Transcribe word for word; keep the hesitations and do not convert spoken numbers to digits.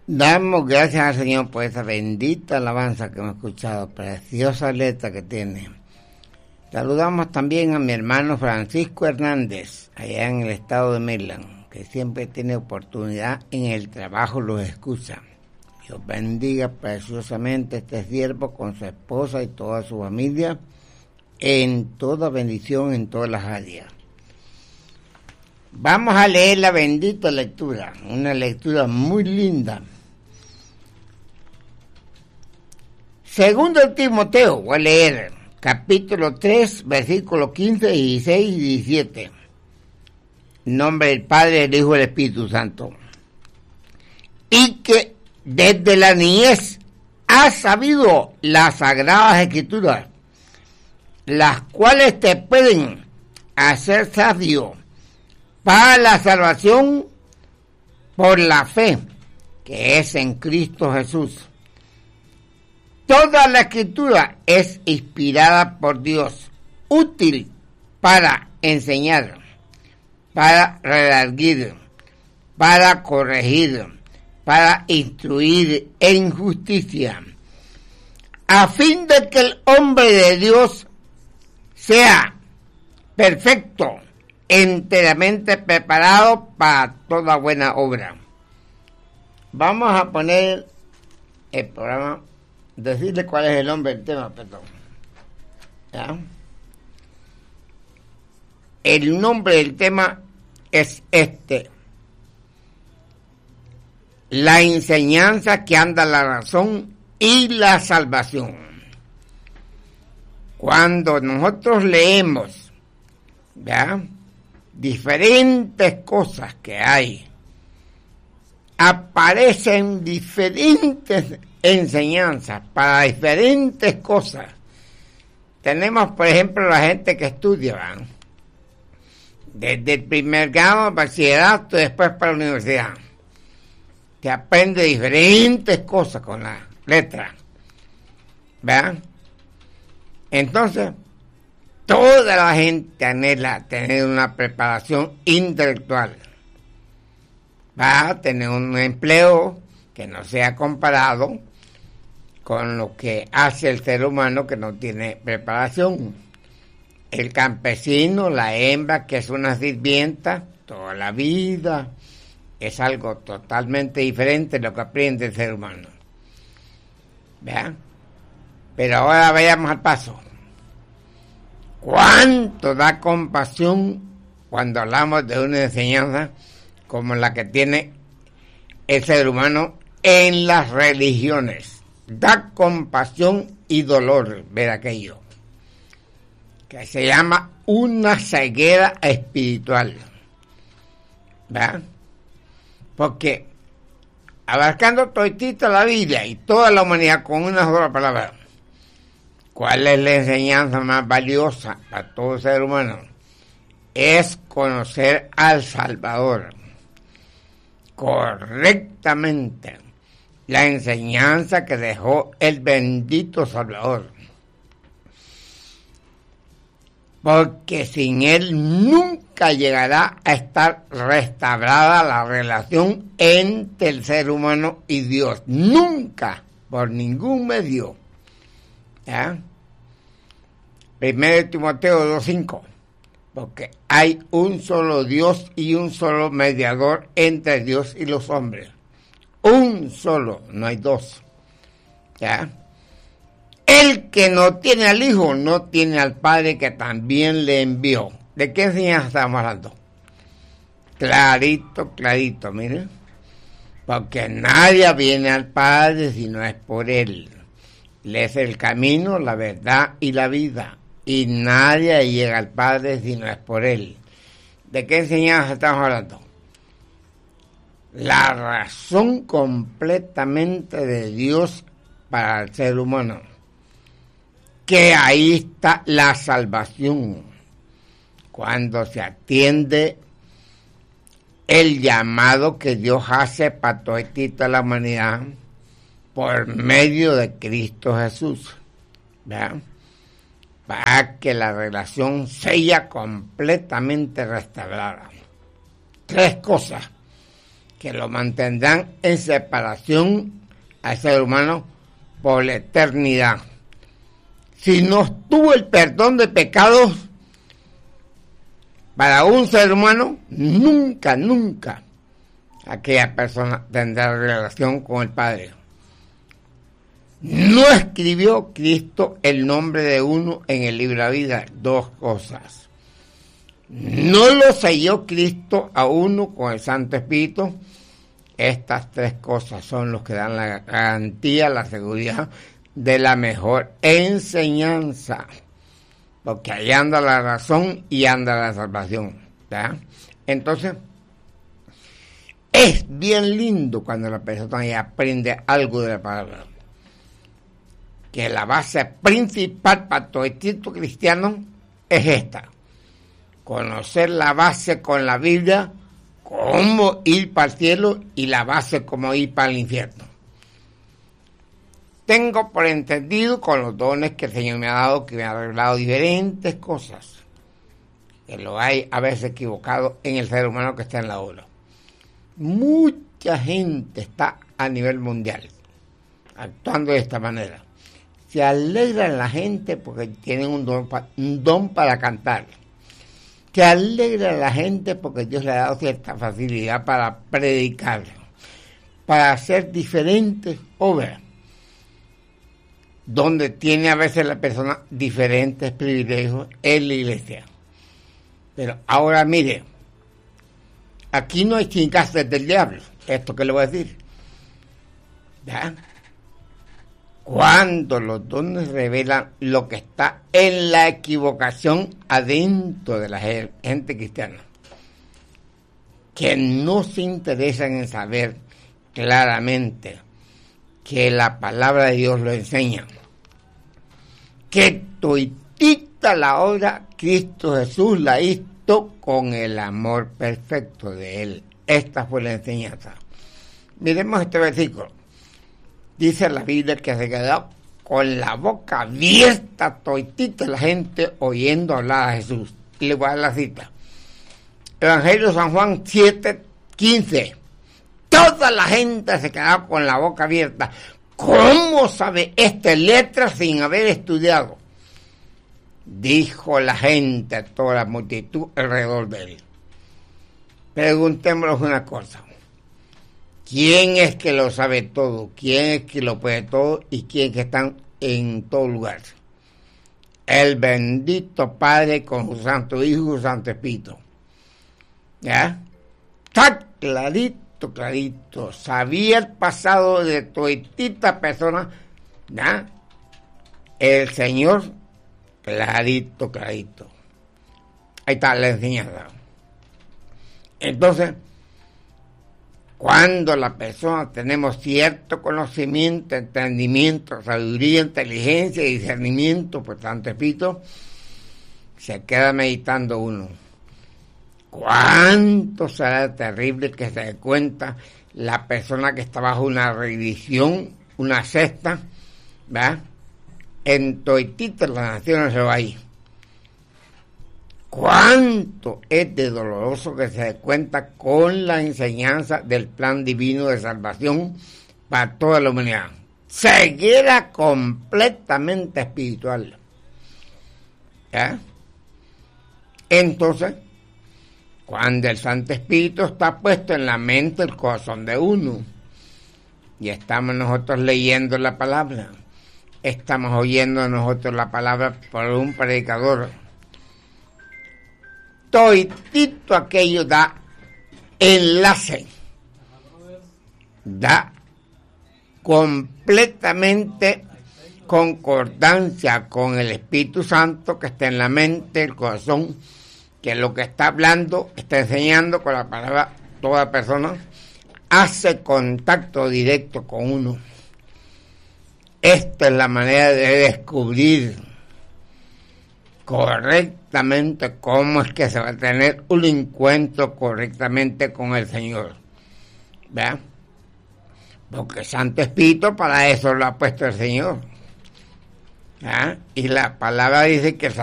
Damos gracias al Señor por esa bendita alabanza que hemos escuchado, preciosa letra que tiene. Saludamos también a mi hermano Francisco Hernández, allá en el estado de Maryland, que siempre tiene oportunidad en el trabajo, los escucha. Dios bendiga preciosamente este siervo con su esposa y toda su familia, en toda bendición, en todas las áreas. Vamos a leer la bendita lectura, una lectura muy linda. Segundo de Timoteo, voy a leer capítulo tres, versículos quince, dieciséis y diecisiete. En nombre del Padre, del Hijo y del Espíritu Santo. Y que desde la niñez has sabido las sagradas escrituras, las cuales te pueden hacer sabio para la salvación por la fe que es en Cristo Jesús. Toda la escritura es inspirada por Dios, útil para enseñar, para redarguir, para corregir, para instruir en justicia, a fin de que el hombre de Dios sea perfecto, enteramente preparado para toda buena obra. Vamos a poner el programa, decirle cuál es el nombre del tema, perdón. ¿Ya? El nombre del tema es este: la enseñanza que anda la razón y la salvación. Cuando nosotros leemos, ¿ya?, diferentes cosas que hay, aparecen diferentes enseñanzas para diferentes cosas. Tenemos, por ejemplo, la gente que estudia, ¿verdad?, desde el primer grado, bachillerato, después para la universidad, que aprende diferentes cosas con la letra, ¿verdad? Entonces, toda la gente anhela tener una preparación intelectual, va a tener un empleo que no sea comparado con lo que hace el ser humano que no tiene preparación. El campesino, la hembra, que es una sirvienta toda la vida, es algo totalmente diferente de lo que aprende el ser humano. ¿Vean? Pero ahora vayamos al paso. ¿Cuánto da compasión cuando hablamos de una enseñanza como la que tiene el ser humano en las religiones? Da compasión y dolor ver aquello, que se llama una ceguera espiritual, ¿verdad? Porque abarcando toditita la Biblia y toda la humanidad con una sola palabra, ¿cuál es la enseñanza más valiosa para todo ser humano? Es conocer al Salvador correctamente, la enseñanza que dejó el bendito Salvador. Porque sin él nunca llegará a estar restaurada la relación entre el ser humano y Dios. Nunca, por ningún medio. ¿Ya? Primero de Timoteo dos cinco. Porque hay un solo Dios y un solo mediador entre Dios y los hombres. Un solo, no hay dos. ¿Ya? El que no tiene al Hijo, no tiene al Padre que también le envió. ¿De qué enseñanza estamos hablando? Clarito, clarito, miren. Porque nadie viene al Padre si no es por Él. Él es el camino, la verdad y la vida. Y nadie llega al Padre si no es por Él. ¿De qué enseñanza estamos hablando? La razón completamente de Dios para el ser humano. Que ahí está la salvación. Cuando se atiende el llamado que Dios hace para toda la humanidad por medio de Cristo Jesús, ¿verdad?, para que la relación sea completamente restaurada. Tres cosas que lo mantendrán en separación al ser humano por la eternidad. Si no obtuvo el perdón de pecados para un ser humano, nunca, nunca aquella persona tendrá relación con el Padre. No escribió Cristo el nombre de uno en el libro de la vida, dos cosas. No lo selló Cristo a uno con el Santo Espíritu. Estas tres cosas son los que dan la garantía, la seguridad de la mejor enseñanza. Porque ahí anda la razón y anda la salvación, ¿verdad? Entonces, es bien lindo cuando la persona ya aprende algo de la palabra. Que la base principal para todo el título cristiano es esta: conocer la base con la Biblia, cómo ir para el cielo, y la base cómo ir para el infierno. Tengo por entendido con los dones que el Señor me ha dado, que me ha revelado diferentes cosas, que lo hay a veces equivocado en el ser humano que está en la obra. Mucha gente está a nivel mundial actuando de esta manera. Se alegra la gente porque tienen un don, un don para cantar. Se alegra la gente porque Dios le ha dado cierta facilidad para predicar, para hacer diferentes obras, donde tiene a veces la persona diferentes privilegios en la iglesia. Pero ahora mire, aquí no hay chingadas del diablo, esto que le voy a decir. ¿Ya? Cuando los dones revelan lo que está en la equivocación adentro de la gente cristiana, que no se interesan en saber claramente que la palabra de Dios lo enseña, que toditita la obra Cristo Jesús la hizo con el amor perfecto de Él. Esta fue la enseñanza. Miremos este versículo. Dice la Biblia que se quedó con la boca abierta toditita la gente oyendo hablar a Jesús. Y le voy a dar la cita. Evangelio de San Juan siete, quince. Toda la gente se quedó con la boca abierta. ¿Cómo sabe esta letra sin haber estudiado? Dijo la gente, toda la multitud alrededor de él. Preguntémonos una cosa. ¿Quién es que lo sabe todo? ¿Quién es que lo puede todo? ¿Y quién es que está en todo lugar? El bendito Padre con su Santo Hijo y su Santo Espíritu. ¿Ya? Está clarito, clarito. Sabía el pasado de toditita persona. ¿Ya? El Señor, clarito, clarito. Ahí está la enseñanza. Entonces, cuando la persona tenemos cierto conocimiento, entendimiento, sabiduría, inteligencia y discernimiento, por tanto Espíritu, se queda meditando uno. ¿Cuánto será terrible que se dé cuenta la persona que está bajo una revisión, una cesta, ¿verdad? En toititas las naciones se va ahí. ¿Cuánto es de doloroso que se dé cuenta con la enseñanza del plan divino de salvación para toda la humanidad? Ceguera completamente espiritual. ¿Ya? Entonces, cuando el Santo Espíritu está puesto en la mente, el corazón de uno, y estamos nosotros leyendo la palabra, estamos oyendo nosotros la palabra por un predicador, toditito aquello da enlace, da completamente concordancia con el Espíritu Santo que está en la mente, el corazón, que lo que está hablando, está enseñando con la palabra. Toda persona hace contacto directo con uno. Esta es la manera de descubrir correctamente cómo es que se va a tener un encuentro correctamente con el Señor. ¿Vean? Porque Santo Espíritu para eso lo ha puesto el Señor. ¿Ah? Y la palabra dice que